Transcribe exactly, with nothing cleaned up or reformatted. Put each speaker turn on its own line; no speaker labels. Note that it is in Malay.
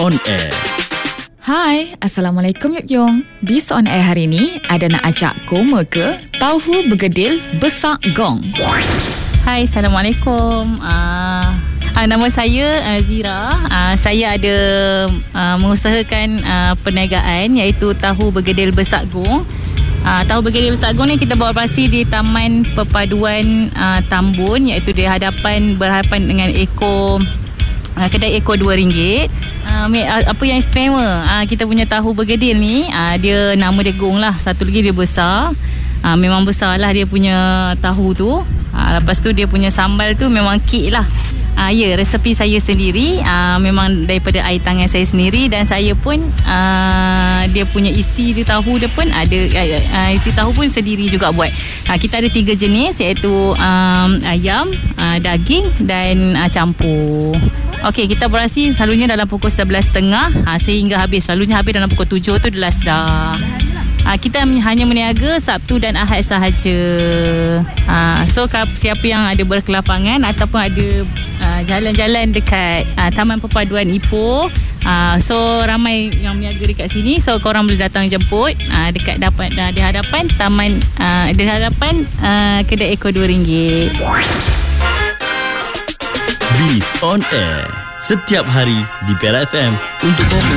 on Air.
Hai, Assalamualaikum Yuk Yong. Biz on Air hari ni ada nak ajak koma ke tahu bergedil besak gong.
Hai, Assalamualaikum. Uh, uh, nama saya uh, Zira. Uh, saya ada uh, mengusahakan uh, perniagaan iaitu tahu bergedil besak gong. Uh, tahu bergedil besak gong ni kita beroperasi di Taman Perpaduan uh, Tambun, iaitu di hadapan berhadapan dengan Eko uh, kedai Eko dua ringgit. Uh, apa yang istimewa uh, kita punya tahu bergedil ni, uh, dia nama dia gong lah. Satu lagi dia besar. Uh, memang besar lah dia punya tahu tu. uh, Lepas tu dia punya sambal tu memang kek lah. Uh, ya, resepi saya sendiri, uh, memang daripada air tangan saya sendiri. Dan saya pun uh, dia punya isi di tahu dia pun ada, uh, isi tahu pun sendiri juga buat. uh, Kita ada tiga jenis, iaitu um, ayam, uh, daging dan uh, campur. Okey, kita beroperasi selalunya dalam pukul sebelas tiga puluh uh, sehingga habis. Selalunya habis dalam pukul tujuh tu dah dah. Uh, kita hanya meniaga Sabtu dan Ahad sahaja. Uh, so siapa yang ada berkelapangan ataupun ada uh, jalan-jalan dekat uh, Taman Perpaduan Ipoh, uh, so ramai yang meniaga dekat sini, so korang boleh datang jemput uh, dekat dapat uh, di hadapan taman, uh, di hadapan uh, kedai Eko dua ringgit.
Biz on Air setiap hari di Perak F M untuk